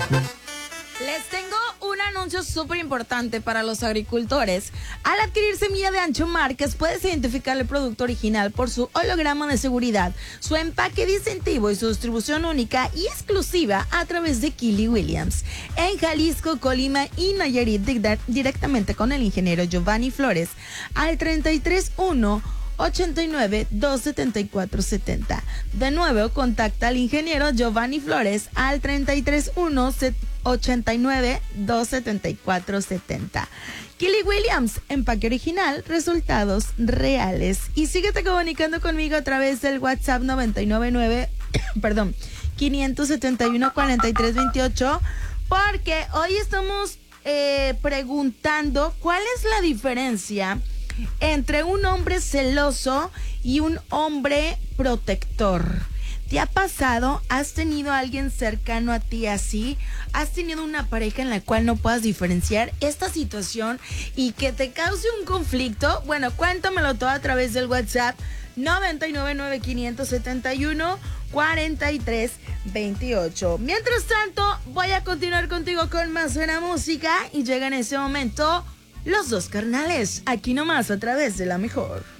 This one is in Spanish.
Les tengo un anuncio súper importante para los agricultores. Al adquirir semilla de Ancho Márquez, puedes identificar el producto original por su holograma de seguridad, su empaque distintivo y su distribución única y exclusiva a través de Killy Williams. En Jalisco, Colima y Nayarit, directamente con el ingeniero Giovanni Flores, al 331 89 274 70. De nuevo, contacta al ingeniero Giovanni Flores al 331 89 274 70. Killy Williams, empaque original, resultados reales. Y síguete comunicando conmigo a través del WhatsApp 999 571 43 28, porque hoy estamos preguntando cuál es la diferencia entre un hombre celoso y un hombre protector. ¿Te ha pasado? ¿Has tenido a alguien cercano a ti así? ¿Has tenido una pareja en la cual no puedas diferenciar esta situación y que te cause un conflicto? Bueno, cuéntamelo todo a través del WhatsApp 999-571 43 28. Mientras tanto, voy a continuar contigo con más buena música y llega en ese momento Los Dos Carnales, aquí nomás a través de La Mejor.